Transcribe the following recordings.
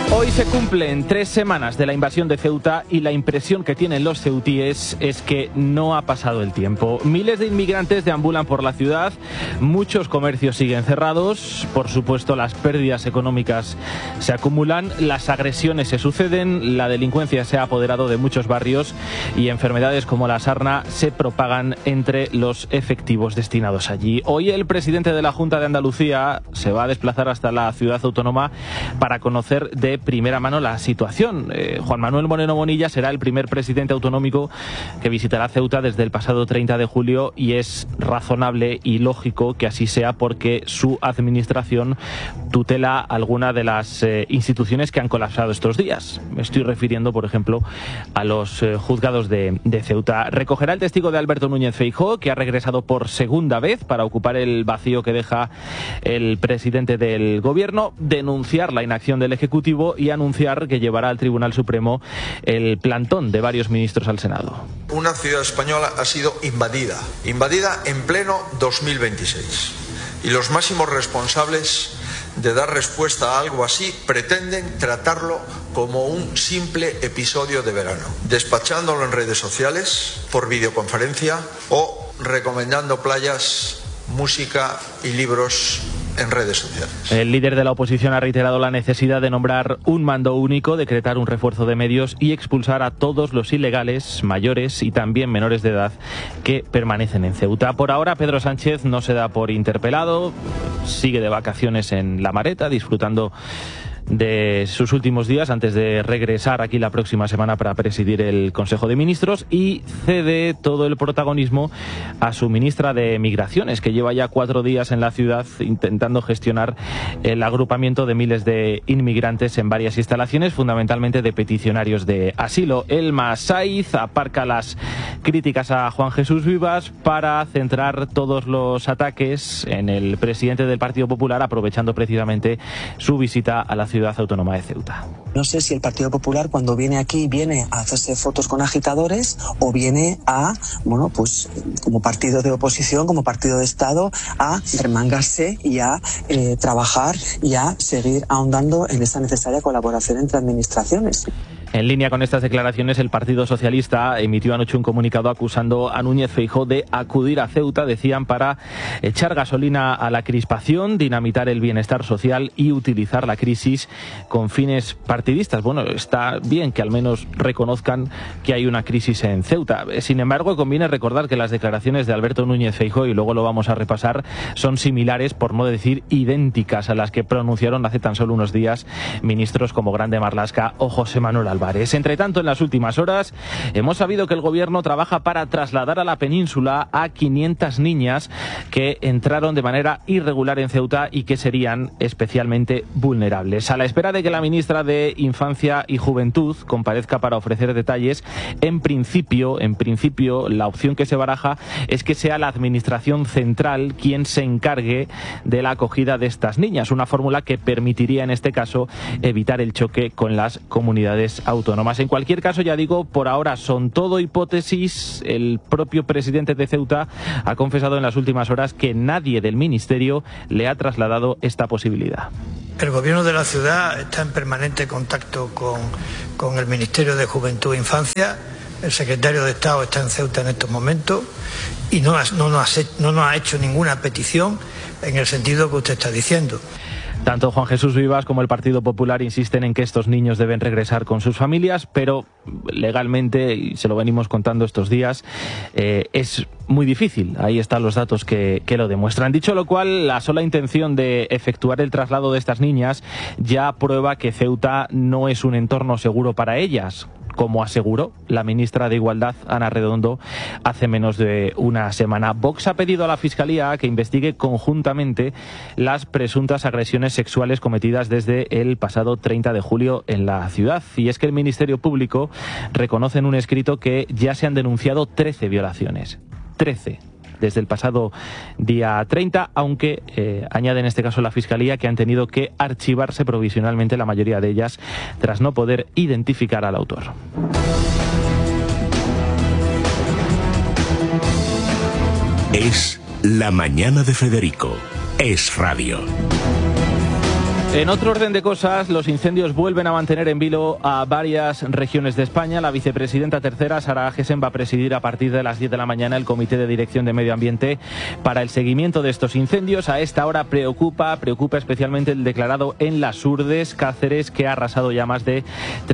Hoy se cumplen 3 semanas de la invasión de Ceuta y la impresión que tienen los ceutíes es que no ha pasado el tiempo. Miles de inmigrantes deambulan por la ciudad, muchos comercios siguen cerrados, por supuesto las pérdidas económicas se acumulan, las agresiones se suceden, la delincuencia se ha apoderado de muchos barrios y enfermedades como la sarna se propagan entre los efectivos destinados allí. Hoy el presidente de la Junta de Andalucía se va a desplazar hasta la ciudad autónoma para conocer de primera mano la situación. Juan Manuel Moreno Bonilla será el primer presidente autonómico que visitará Ceuta desde el pasado 30 de julio y es razonable y lógico que así sea porque su administración tutela alguna de las instituciones que han colapsado estos días. Me estoy refiriendo, por ejemplo, a los juzgados de Ceuta. Recogerá el testigo de Alberto Núñez Feijóo, que ha regresado por segunda vez para ocupar el vacío que deja el presidente del gobierno, denunciar la inacción del Ejecutivo y anunciar que llevará al Tribunal Supremo el plantón de varios ministros al Senado. Una ciudad española ha sido invadida en pleno 2026 y los máximos responsables de dar respuesta a algo así pretenden tratarlo como un simple episodio de verano, despachándolo en redes sociales, por videoconferencia o recomendando playas, música y libros en redes sociales. El líder de la oposición ha reiterado la necesidad de nombrar un mando único, decretar un refuerzo de medios y expulsar a todos los ilegales, mayores y también menores de edad que permanecen en Ceuta. Por ahora, Pedro Sánchez no se da por interpelado, sigue de vacaciones en La Mareta, disfrutando de sus últimos días antes de regresar aquí la próxima semana para presidir el Consejo de Ministros y cede todo el protagonismo a su ministra de Migraciones, que lleva ya 4 días en la ciudad intentando gestionar el agrupamiento de miles de inmigrantes en varias instalaciones, fundamentalmente de peticionarios de asilo. Elma Saiz aparca las críticas a Juan Jesús Vivas para centrar todos los ataques en el presidente del Partido Popular, aprovechando precisamente su visita a la ciudad autónoma de Ceuta. No sé si el Partido Popular cuando viene aquí viene a hacerse fotos con agitadores o viene a, bueno, pues como partido de oposición, como partido de Estado, a remangarse y a trabajar y a seguir ahondando en esa necesaria colaboración entre administraciones. En línea con estas declaraciones, el Partido Socialista emitió anoche un comunicado acusando a Núñez Feijóo de acudir a Ceuta, decían, para echar gasolina a la crispación, dinamitar el bienestar social y utilizar la crisis con fines partidistas. Bueno, está bien que al menos reconozcan que hay una crisis en Ceuta. Sin embargo, conviene recordar que las declaraciones de Alberto Núñez Feijóo, y luego lo vamos a repasar, son similares, por no decir idénticas, a las que pronunciaron hace tan solo unos días ministros como Grande Marlaska o José Manuel Álvarez. Entre tanto, en las últimas horas hemos sabido que el gobierno trabaja para trasladar a la península a 500 niñas que entraron de manera irregular en Ceuta y que serían especialmente vulnerables. A la espera de que la ministra de Infancia y Juventud comparezca para ofrecer detalles, en principio, la opción que se baraja es que sea la administración central quien se encargue de la acogida de estas niñas, una fórmula que permitiría en este caso evitar el choque con las comunidades autónomas. En cualquier caso, ya digo, por ahora son todo hipótesis. El propio presidente de Ceuta ha confesado en las últimas horas que nadie del ministerio le ha trasladado esta posibilidad. El gobierno de la ciudad está en permanente contacto con el Ministerio de Juventud e Infancia. El secretario de Estado está en Ceuta en estos momentos y no nos ha hecho ninguna petición en el sentido que usted está diciendo. Tanto Juan Jesús Vivas como el Partido Popular insisten en que estos niños deben regresar con sus familias, pero legalmente, y se lo venimos contando estos días, es muy difícil. Ahí están los datos que lo demuestran. Dicho lo cual, la sola intención de efectuar el traslado de estas niñas ya prueba que Ceuta no es un entorno seguro para ellas, como aseguró la ministra de Igualdad, Ana Redondo, hace menos de una semana. Vox ha pedido a la Fiscalía que investigue conjuntamente las presuntas agresiones sexuales cometidas desde el pasado 30 de julio en la ciudad. Y es que el Ministerio Público reconoce en un escrito que ya se han denunciado 13 violaciones. 13. Desde el pasado día 30, aunque añade en este caso la Fiscalía que han tenido que archivarse provisionalmente la mayoría de ellas tras no poder identificar al autor. Es La Mañana de Federico. Es Radio. En otro orden de cosas, los incendios vuelven a mantener en vilo a varias regiones de España. La vicepresidenta tercera, Sara Agesen, va a presidir a partir de las 10 de la mañana el Comité de Dirección de Medio Ambiente para el seguimiento de estos incendios. A esta hora preocupa especialmente el declarado en Las Urdes, Cáceres, que ha arrasado ya más de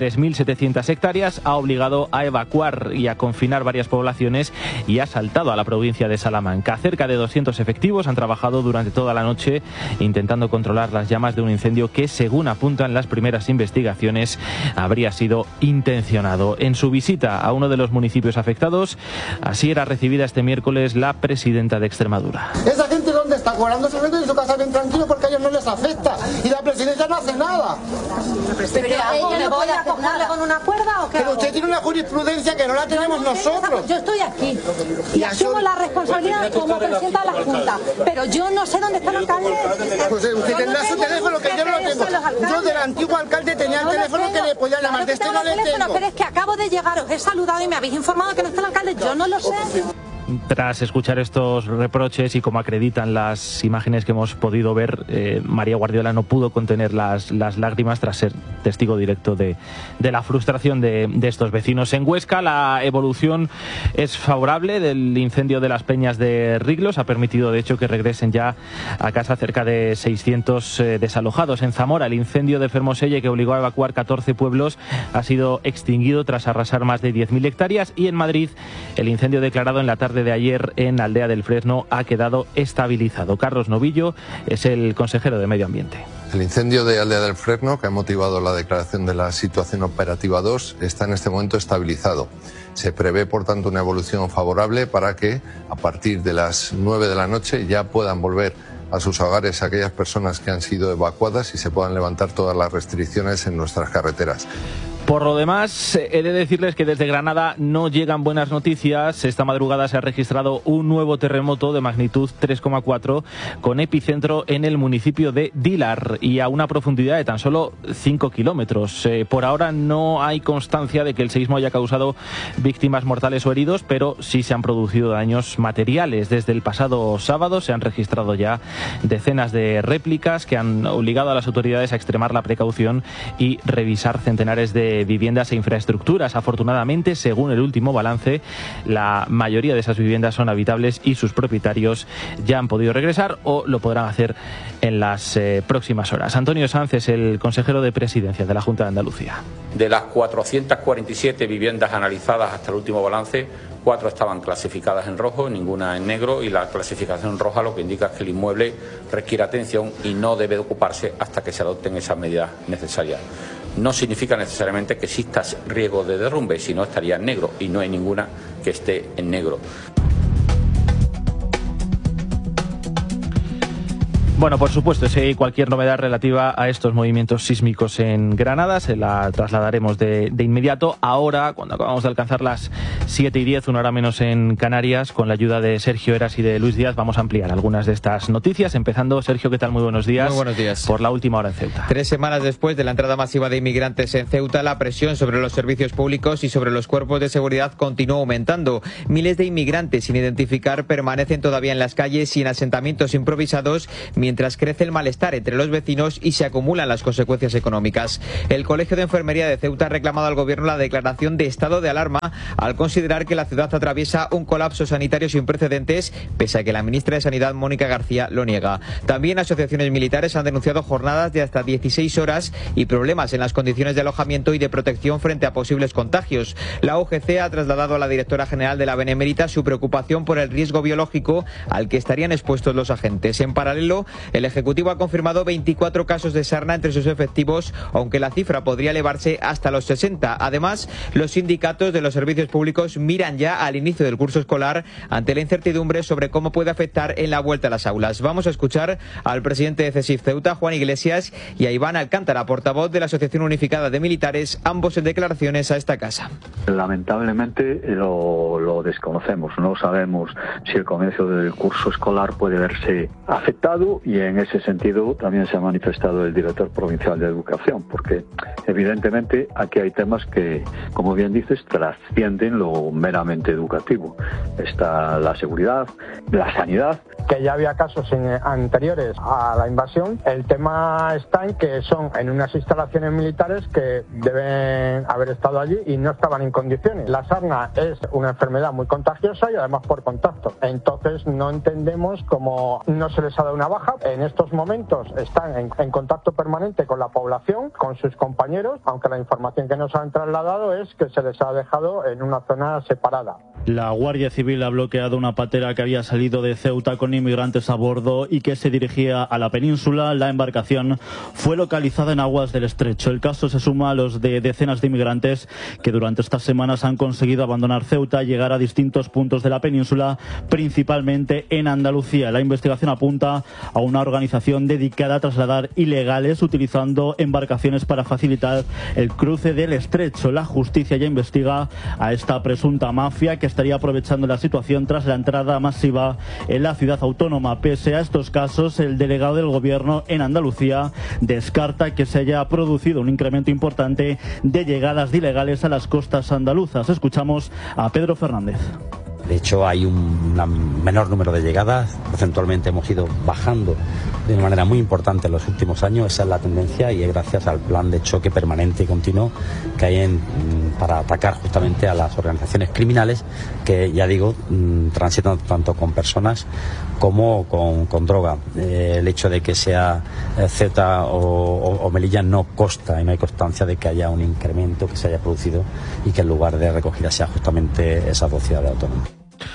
3.700 hectáreas, ha obligado a evacuar y a confinar varias poblaciones y ha saltado a la provincia de Salamanca. Cerca de 200 efectivos han trabajado durante toda la noche intentando controlar las llamas de un incendio que, según apuntan las primeras investigaciones, habría sido intencionado. En su visita a uno de los municipios afectados, así era recibida este miércoles la presidenta de Extremadura. ¿Esa gente dónde está? Cobrando su renta en su casa bien tranquilo porque a ellos no les afecta y la presidencia no hace nada. ¿Pero le voy a cogerle con una cuerda o qué? Pero usted tiene una jurisprudencia que no la tenemos nosotros. Yo estoy aquí y asumo la responsabilidad como presidenta de la Junta, pero yo no sé dónde está el alcalde. Pues usted tendrá su teléfono que yo no lo tengo. Yo del antiguo alcalde tenía el teléfono que le podía llamar, de este no le tengo. Pero es que acabo de llegar, os he saludado y me habéis informado que no está el alcalde, yo no lo sé. Tras escuchar estos reproches y como acreditan las imágenes que hemos podido ver, María Guardiola no pudo contener las lágrimas tras ser testigo directo de la frustración de estos vecinos. En Huesca la evolución es favorable del incendio de las Peñas de Riglos. Ha permitido de hecho que regresen ya a casa cerca de 600 desalojados. En Zamora el incendio de Fermoselle, que obligó a evacuar 14 pueblos, ha sido extinguido tras arrasar más de 10.000 hectáreas. Y en Madrid el incendio declarado en la tarde de ayer en Aldea del Fresno ha quedado estabilizado. Carlos Novillo es el consejero de Medio Ambiente. El incendio de Aldea del Fresno, que ha motivado la declaración de la situación operativa 2, está en este momento estabilizado. Se prevé, por tanto, una evolución favorable para que a partir de las 9 de la noche ya puedan volver a sus hogares aquellas personas que han sido evacuadas y se puedan levantar todas las restricciones en nuestras carreteras. Por lo demás, he de decirles que desde Granada no llegan buenas noticias. Esta madrugada se ha registrado un nuevo terremoto de magnitud 3,4 con epicentro en el municipio de Dílar y a una profundidad de tan solo 5 kilómetros. Por ahora no hay constancia de que el seísmo haya causado víctimas mortales o heridos, pero sí se han producido daños materiales. Desde el pasado sábado se han registrado ya decenas de réplicas que han obligado a las autoridades a extremar la precaución y revisar centenares de viviendas e infraestructuras. Afortunadamente, según el último balance, la mayoría de esas viviendas son habitables y sus propietarios ya han podido regresar o lo podrán hacer en las próximas horas. Antonio Sanz es el consejero de Presidencia de la Junta de Andalucía. De las 447 viviendas analizadas hasta el último balance, 4 estaban clasificadas en rojo, ninguna en negro, y la clasificación roja lo que indica es que el inmueble requiere atención y no debe de ocuparse hasta que se adopten esas medidas necesarias. No significa necesariamente que exista riesgo de derrumbe, sino estaría en negro, y no hay ninguna que esté en negro. Bueno, por supuesto, si hay cualquier novedad relativa a estos movimientos sísmicos en Granada, se la trasladaremos de inmediato. Ahora, cuando acabamos de alcanzar las 7:10, una hora menos en Canarias, con la ayuda de Sergio Eras y de Luis Díaz, vamos a ampliar algunas de estas noticias. Empezando, Sergio, ¿qué tal? Muy buenos días. Muy buenos días. Por la última hora en Ceuta. 3 semanas después de la entrada masiva de inmigrantes en Ceuta, la presión sobre los servicios públicos y sobre los cuerpos de seguridad continúa aumentando. Miles de inmigrantes sin identificar permanecen todavía en las calles y en asentamientos improvisados, mientras crece el malestar entre los vecinos y se acumulan las consecuencias económicas. El Colegio de Enfermería de Ceuta ha reclamado al gobierno la declaración de estado de alarma al considerar que la ciudad atraviesa un colapso sanitario sin precedentes, pese a que la ministra de Sanidad, Mónica García, lo niega. También asociaciones militares han denunciado jornadas de hasta 16 horas y problemas en las condiciones de alojamiento y de protección frente a posibles contagios. La UGC ha trasladado a la directora general de la Benemérita su preocupación por el riesgo biológico al que estarían expuestos los agentes. En paralelo, el Ejecutivo ha confirmado 24 casos de sarna entre sus efectivos, aunque la cifra podría elevarse hasta los 60. Además, los sindicatos de los servicios públicos miran ya al inicio del curso escolar ante la incertidumbre sobre cómo puede afectar en la vuelta a las aulas. Vamos a escuchar al presidente de CESIF Ceuta, Juan Iglesias, y a Iván Alcántara, portavoz de la Asociación Unificada de Militares, ambos en declaraciones a esta casa. Lamentablemente lo desconocemos, no sabemos si el comienzo del curso escolar puede verse afectado, y en ese sentido también se ha manifestado el director provincial de Educación, porque evidentemente aquí hay temas que, como bien dices, trascienden lo meramente educativo. Está la seguridad, la sanidad que ya había casos anteriores a la invasión. El tema está en que son en unas instalaciones militares que deben haber estado allí y no estaban en condiciones. La sarna es una enfermedad muy contagiosa y además por contacto. Entonces no entendemos cómo no se les ha dado una baja. En estos momentos están en contacto permanente con la población, con sus compañeros, aunque la información que nos han trasladado es que se les ha dejado en una zona separada. La Guardia Civil ha bloqueado una patera que había salido de Ceuta con inmigrantes a bordo y que se dirigía a la península. La embarcación fue localizada en aguas del estrecho. El caso se suma a los de decenas de inmigrantes que durante estas semanas han conseguido abandonar Ceuta y llegar a distintos puntos de la península, principalmente en Andalucía. La investigación apunta a una organización dedicada a trasladar ilegales utilizando embarcaciones para facilitar el cruce del estrecho. La justicia ya investiga a esta presunta mafia que estaría aprovechando la situación tras la entrada masiva en la ciudad autónoma. Pese a estos casos, el delegado del gobierno en Andalucía descarta que se haya producido un incremento importante de llegadas de ilegales a las costas andaluzas. Escuchamos a Pedro Fernández. De hecho, hay un menor número de llegadas. Porcentualmente hemos ido bajando de una manera muy importante en los últimos años. Esa es la tendencia y es gracias al plan de choque permanente y continuo que hay para atacar justamente a las organizaciones criminales que, ya digo, transitan tanto con personas como con droga. El hecho de que sea Ceuta o Melilla no consta y no hay constancia de que haya un incremento que se haya producido y que el lugar de recogida sea justamente esas dos ciudades autónomas.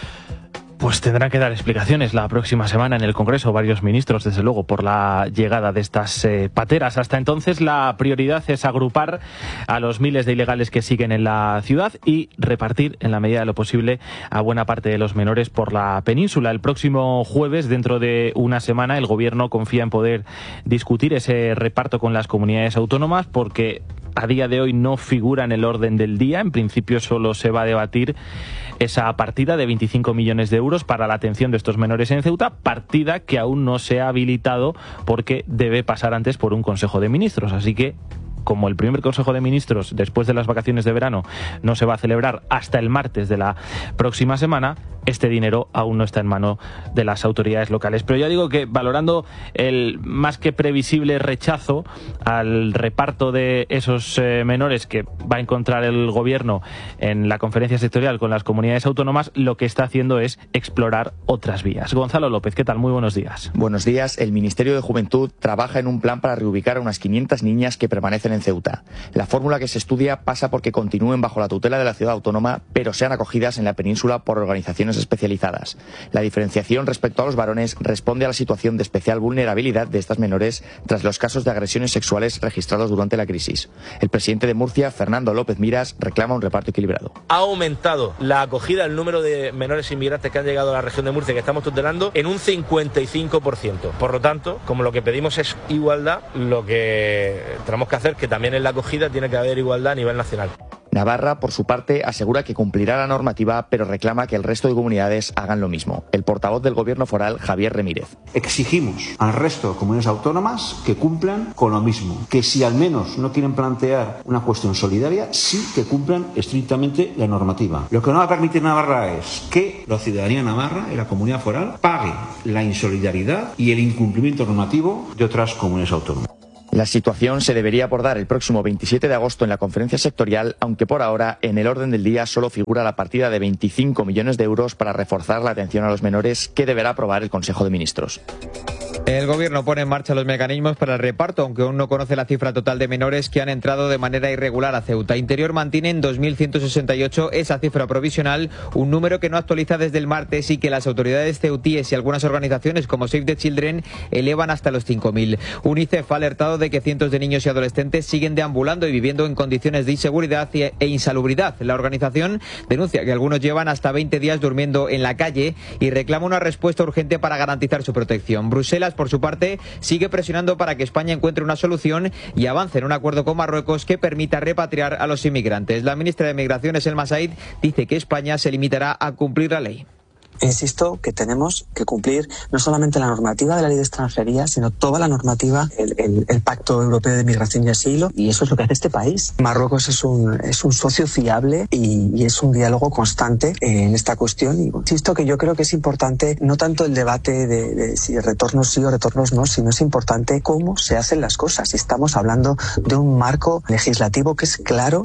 Pues tendrán que dar explicaciones la próxima semana en el Congreso varios ministros, desde luego, por la llegada de estas pateras. Hasta entonces la prioridad es agrupar a los miles de ilegales que siguen en la ciudad y repartir en la medida de lo posible a buena parte de los menores por la península. El próximo jueves, dentro de una semana, el Gobierno confía en poder discutir ese reparto con las comunidades autónomas porque a día de hoy no figura en el orden del día. En principio solo se va a debatir esa partida de 25 millones de euros para la atención de estos menores en Ceuta, partida que aún no se ha habilitado porque debe pasar antes por un Consejo de Ministros. Así que, como el primer Consejo de Ministros después de las vacaciones de verano no se va a celebrar hasta el martes de la próxima semana, este dinero aún no está en mano de las autoridades locales. Pero ya digo que, valorando el más que previsible rechazo al reparto de esos menores que va a encontrar el Gobierno en la conferencia sectorial con las comunidades autónomas, lo que está haciendo es explorar otras vías. Gonzalo López, ¿qué tal? Muy buenos días. Buenos días. El Ministerio de Juventud trabaja en un plan para reubicar a unas 500 niñas que permanecen en Ceuta. La fórmula que se estudia pasa porque continúen bajo la tutela de la ciudad autónoma, pero sean acogidas en la península por organizaciones especializadas. La diferenciación respecto a los varones responde a la situación de especial vulnerabilidad de estas menores tras los casos de agresiones sexuales registrados durante la crisis. El presidente de Murcia, Fernando López Miras, reclama un reparto equilibrado. Ha aumentado la acogida, el número de menores inmigrantes que han llegado a la región de Murcia, que estamos tutelando, en un 55%. Por lo tanto, como lo que pedimos es igualdad, lo que tenemos que hacer, que también en la acogida tiene que haber igualdad a nivel nacional. Navarra, por su parte, asegura que cumplirá la normativa, pero reclama que el resto de comunidades hagan lo mismo. El portavoz del Gobierno foral, Javier Remírez. Exigimos al resto de comunidades autónomas que cumplan con lo mismo, que si al menos no quieren plantear una cuestión solidaria, sí que cumplan estrictamente la normativa. Lo que no va a permitir Navarra es que la ciudadanía navarra y la comunidad foral pague la insolidaridad y el incumplimiento normativo de otras comunidades autónomas. La situación se debería abordar el próximo 27 de agosto en la conferencia sectorial, aunque por ahora en el orden del día solo figura la partida de 25 millones de euros para reforzar la atención a los menores que deberá aprobar el Consejo de Ministros. El Gobierno pone en marcha los mecanismos para el reparto, aunque aún no conoce la cifra total de menores que han entrado de manera irregular a Ceuta. Interior mantiene en 2.168 esa cifra provisional, un número que no actualiza desde el martes y que las autoridades ceutíes y algunas organizaciones como Save the Children elevan hasta los 5.000. UNICEF ha alertado de que cientos de niños y adolescentes siguen deambulando y viviendo en condiciones de inseguridad e insalubridad. La organización denuncia que algunos llevan hasta 20 días durmiendo en la calle y reclama una respuesta urgente para garantizar su protección. Bruselas, por su parte, sigue presionando para que España encuentre una solución y avance en un acuerdo con Marruecos que permita repatriar a los inmigrantes. La ministra de Migraciones, Elma Said, dice que España se limitará a cumplir la ley. Insisto que tenemos que cumplir no solamente la normativa de la ley de extranjería, sino toda la normativa, el Pacto Europeo de Migración y Asilo, y eso es lo que hace este país. Marruecos es un socio fiable y es un diálogo constante en esta cuestión. Y insisto que yo creo que es importante no tanto el debate de si retornos sí o retornos no, sino es importante cómo se hacen las cosas. Estamos hablando de un marco legislativo que es claro.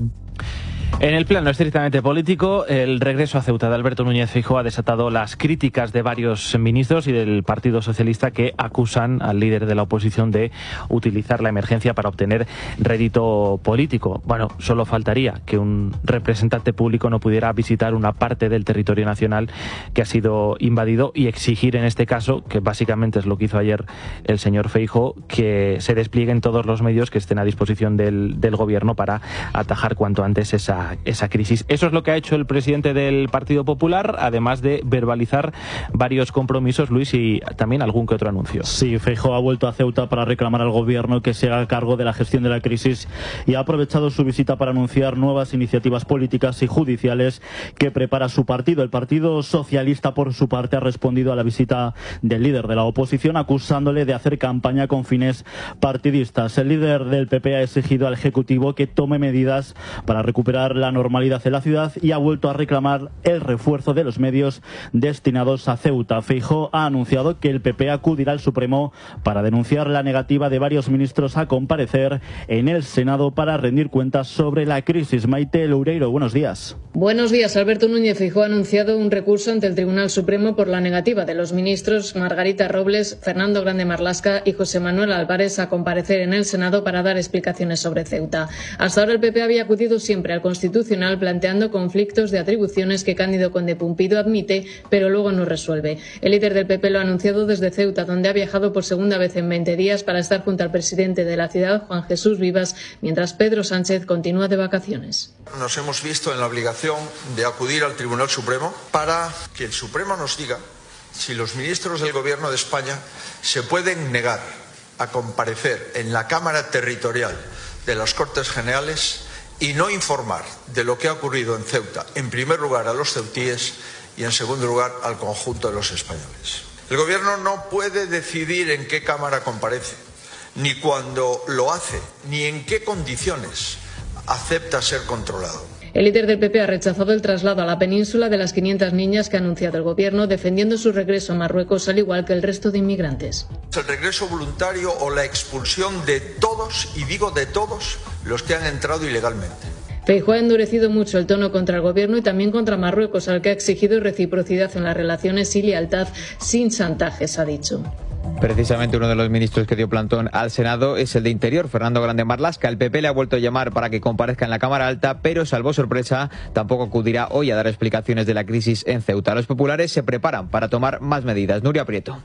En el plano estrictamente político, el regreso a Ceuta de Alberto Núñez Feijóo ha desatado las críticas de varios ministros y del Partido Socialista que acusan al líder de la oposición de utilizar la emergencia para obtener rédito político. Bueno, solo faltaría que un representante público no pudiera visitar una parte del territorio nacional que ha sido invadido y exigir en este caso, que básicamente es lo que hizo ayer el señor Feijóo, que se desplieguen todos los medios que estén a disposición del gobierno para atajar cuanto antes esa crisis. Eso es lo que ha hecho el presidente del Partido Popular, además de verbalizar varios compromisos, Luis, y también algún que otro anuncio. Sí, Feijóo ha vuelto a Ceuta para reclamar al gobierno que se haga cargo de la gestión de la crisis y ha aprovechado su visita para anunciar nuevas iniciativas políticas y judiciales que prepara su partido. El Partido Socialista, por su parte, ha respondido a la visita del líder de la oposición acusándole de hacer campaña con fines partidistas. El líder del PP ha exigido al Ejecutivo que tome medidas para recuperar la normalidad en la ciudad y ha vuelto a reclamar el refuerzo de los medios destinados a Ceuta. Feijóo ha anunciado que el PP acudirá al Supremo para denunciar la negativa de varios ministros a comparecer en el Senado para rendir cuentas sobre la crisis. Maite Loureiro, buenos días. Buenos días. Alberto Núñez Feijóo ha anunciado un recurso ante el Tribunal Supremo por la negativa de los ministros Margarita Robles, Fernando Grande Marlaska y José Manuel Álvarez a comparecer en el Senado para dar explicaciones sobre Ceuta. Hasta ahora el PP había acudido siempre al Constitucional planteando conflictos de atribuciones que Cándido Conde Pumpido admite, pero luego no resuelve. El líder del PP lo ha anunciado desde Ceuta, donde ha viajado por segunda vez en 20 días para estar junto al presidente de la ciudad, Juan Jesús Vivas, mientras Pedro Sánchez continúa de vacaciones. Nos hemos visto en la obligación de acudir al Tribunal Supremo para que el Supremo nos diga si los ministros del Gobierno de España se pueden negar a comparecer en la Cámara Territorial de las Cortes Generales y no informar de lo que ha ocurrido en Ceuta, en primer lugar a los ceutíes y en segundo lugar al conjunto de los españoles. El Gobierno no puede decidir en qué Cámara comparece, ni cuándo lo hace, ni en qué condiciones acepta ser controlado. El líder del PP ha rechazado el traslado a la península de las 500 niñas que ha anunciado el Gobierno, defendiendo su regreso a Marruecos, al igual que el resto de inmigrantes. El regreso voluntario o la expulsión de todos, y digo de todos, los que han entrado ilegalmente. Feijóo ha endurecido mucho el tono contra el Gobierno y también contra Marruecos, al que ha exigido reciprocidad en las relaciones y lealtad sin chantajes, ha dicho. Precisamente uno de los ministros que dio plantón al Senado es el de Interior, Fernando Grande Marlaska. El PP le ha vuelto a llamar para que comparezca en la Cámara Alta, pero salvo sorpresa, tampoco acudirá hoy a dar explicaciones de la crisis en Ceuta. Los populares se preparan para tomar más medidas. Nuria Prieto.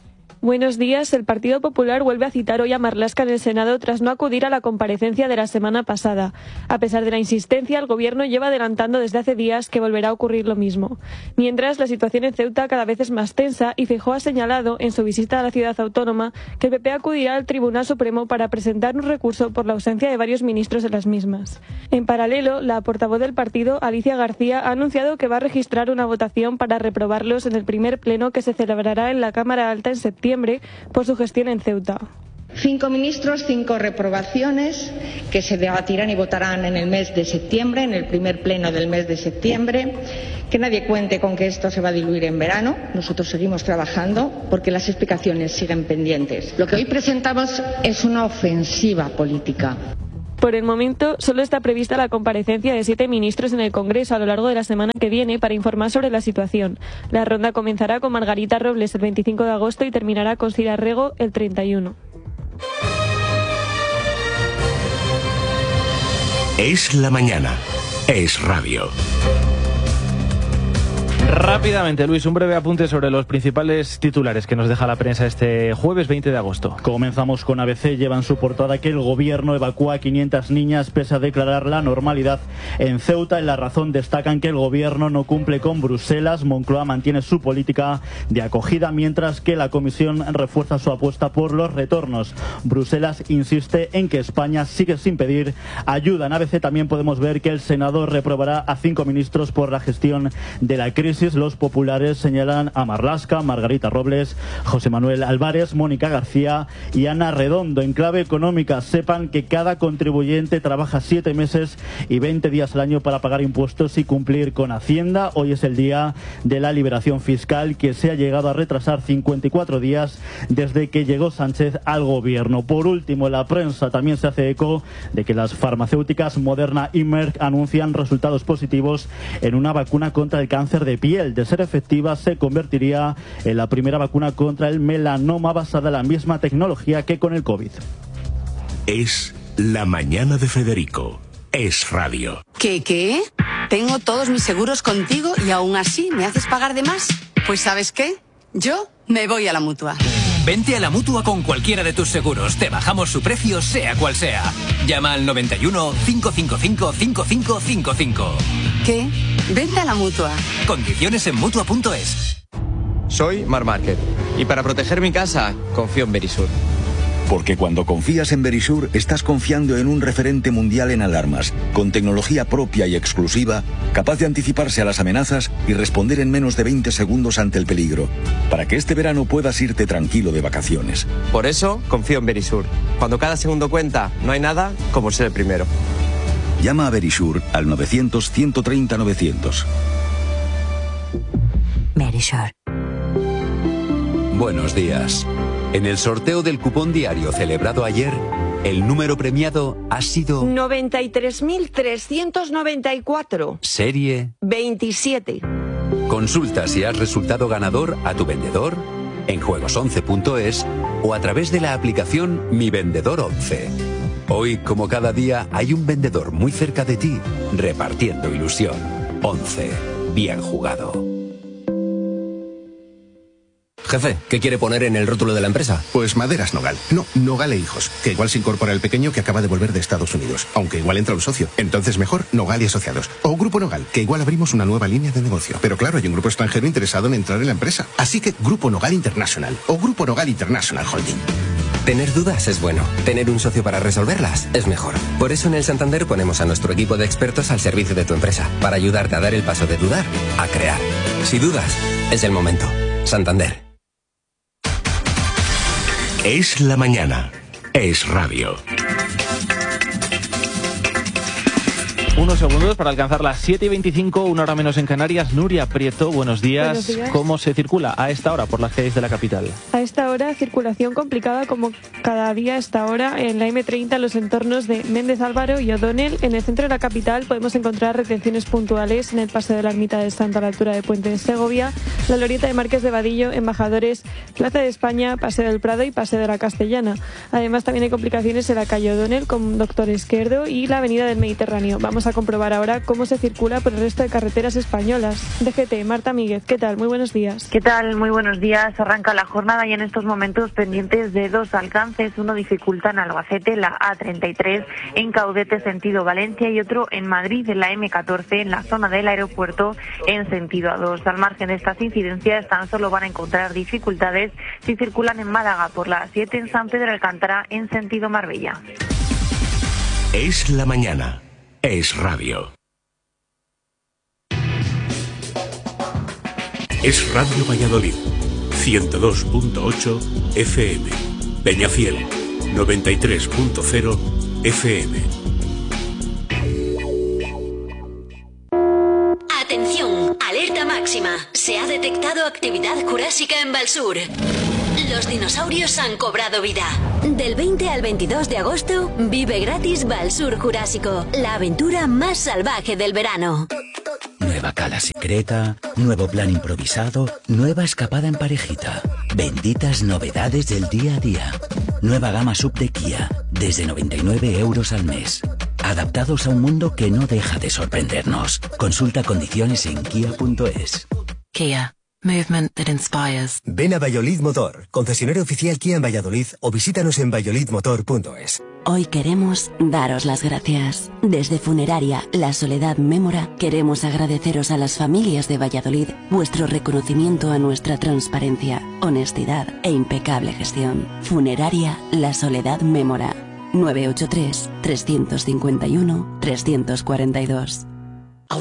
Buenos días. El Partido Popular vuelve a citar hoy a Marlaska en el Senado tras no acudir a la comparecencia de la semana pasada. A pesar de la insistencia, el Gobierno lleva adelantando desde hace días que volverá a ocurrir lo mismo. Mientras, la situación en Ceuta cada vez es más tensa y Feijóo ha señalado en su visita a la ciudad autónoma que el PP acudirá al Tribunal Supremo para presentar un recurso por la ausencia de varios ministros en las mismas. En paralelo, la portavoz del partido, Alicia García, ha anunciado que va a registrar una votación para reprobarlos en el primer pleno que se celebrará en la Cámara Alta en septiembre por su gestión en Ceuta. 5 ministros, 5 reprobaciones que se debatirán y votarán en el mes de septiembre, en el primer pleno del mes de septiembre. Que nadie cuente con que esto se va a diluir en verano. Nosotros seguimos trabajando porque las explicaciones siguen pendientes. Lo que hoy presentamos es una ofensiva política. Por el momento, solo está prevista la comparecencia de 7 ministros en el Congreso a lo largo de la semana que viene para informar sobre la situación. La ronda comenzará con Margarita Robles el 25 de agosto y terminará con Sira Rego el 31. Es la mañana. Es radio. Rápidamente, Luis, un breve apunte sobre los principales titulares que nos deja la prensa este jueves 20 de agosto. Comenzamos con ABC. Lleva en su portada que el Gobierno evacúa a 500 niñas pese a declarar la normalidad en Ceuta. En La Razón destacan que el Gobierno no cumple con Bruselas. Moncloa mantiene su política de acogida, mientras que la Comisión refuerza su apuesta por los retornos. Bruselas insiste en que España sigue sin pedir ayuda. En ABC también podemos ver que el Senado reprobará a 5 ministros por la gestión de la crisis. crisis, los populares señalan a Marlaska, Margarita Robles, José Manuel Álvarez, Mónica García y Ana Redondo. En clave económica, sepan que cada contribuyente trabaja 7 meses y 20 días al año para pagar impuestos y cumplir con Hacienda. Hoy es el día de la liberación fiscal, que se ha llegado a retrasar 54 días desde que llegó Sánchez al gobierno. Por último, la prensa también se hace eco de que las farmacéuticas Moderna y Merck anuncian resultados positivos en una vacuna contra el cáncer de piel. De ser efectiva, se convertiría en la primera vacuna contra el melanoma basada en la misma tecnología que con el COVID. Es la mañana de Federico. Es radio. ¿Qué? Tengo todos mis seguros contigo y aún así me haces pagar de más. Pues ¿sabes qué? Yo me voy a la Mutua. Vente a la Mutua con cualquiera de tus seguros. Te bajamos su precio, sea cual sea. Llama al 91 555 5555. ¿Qué? Vente a la Mutua. Condiciones en Mutua.es. Soy Mar Márquez y para proteger mi casa confío en Verisur. Porque cuando confías en Verisur, estás confiando en un referente mundial en alarmas, con tecnología propia y exclusiva, capaz de anticiparse a las amenazas y responder en menos de 20 segundos ante el peligro, para que este verano puedas irte tranquilo de vacaciones. Por eso confío en Verisur. Cuando cada segundo cuenta, no hay nada como ser el primero. Llama a Verisur al 900-130-900. Verisur. Buenos días. En el sorteo del cupón diario celebrado ayer, el número premiado ha sido 93.394. Serie 27. Consulta si has resultado ganador a tu vendedor, en juegos11.es o a través de la aplicación Mi Vendedor 11. Hoy, como cada día, hay un vendedor muy cerca de ti, repartiendo ilusión. 11. Bien jugado. Jefe, ¿qué quiere poner en el rótulo de la empresa? Pues Maderas Nogal. No, Nogal e Hijos, que igual se incorpora el pequeño que acaba de volver de Estados Unidos, aunque igual entra un socio. Entonces mejor Nogal y Asociados. O Grupo Nogal, que igual abrimos una nueva línea de negocio. Pero claro, hay un grupo extranjero interesado en entrar en la empresa. Así que Grupo Nogal International o Grupo Nogal International Holding. Tener dudas es bueno. Tener un socio para resolverlas es mejor. Por eso en el Santander ponemos a nuestro equipo de expertos al servicio de tu empresa, para ayudarte a dar el paso de dudar a crear. Si dudas, es el momento. Santander. Es la mañana. Es radio. Unos segundos para alcanzar las 7:25, 1 hora menos en Canarias. Nuria Prieto, buenos días. Buenos días. ¿Cómo se circula a esta hora por las calles de la capital? A esta hora, circulación complicada como cada día a esta hora en la M30, en los entornos de Méndez Álvaro y O'Donnell. En el centro de la capital podemos encontrar retenciones puntuales en el Paseo de la Ermita del Santo a la altura de Puente de Segovia, la glorieta de Márquez de Vadillo, Embajadores, Plaza de España, Paseo del Prado y Paseo de la Castellana. Además, también hay complicaciones en la calle O'Donnell con Doctor Esquerdo y la Avenida del Mediterráneo. Vamos a comprobar ahora cómo se circula por el resto de carreteras españolas. DGT, Marta Míguez, ¿qué tal? Muy buenos días. ¿Qué tal? Muy buenos días. Arranca la jornada y en estos momentos pendientes de dos alcances. Uno dificulta en Albacete, la A33, en Caudete, sentido Valencia, y otro en Madrid, en la M14, en la zona del aeropuerto, en sentido A2. Al margen de estas incidencias, tan solo van a encontrar dificultades si circulan en Málaga por la A7, en San Pedro de Alcántara, en sentido Marbella. Es la mañana. Es radio. Es Radio Valladolid. 102.8 FM. Peñafiel. 93.0 FM. Atención, alerta máxima. Se ha detectado actividad jurásica en Valsur. Los dinosaurios han cobrado vida. Del 20 al 22 de agosto, vive gratis Valsur Jurásico, la aventura más salvaje del verano. Nueva cala secreta, nuevo plan improvisado, nueva escapada en parejita. Benditas novedades del día a día. Nueva gama sub de Kia, desde 99 euros al mes. Adaptados a un mundo que no deja de sorprendernos. Consulta condiciones en kia.es. Kia. Movement that inspires. Ven a Valladolid Motor, concesionario oficial Kia en Valladolid, o visítanos en valladolidmotor.es. Hoy queremos daros las gracias. Desde Funeraria La Soledad Mémora queremos agradeceros a las familias de Valladolid vuestro reconocimiento a nuestra transparencia, honestidad e impecable gestión. Funeraria La Soledad Mémora. 983 351 342.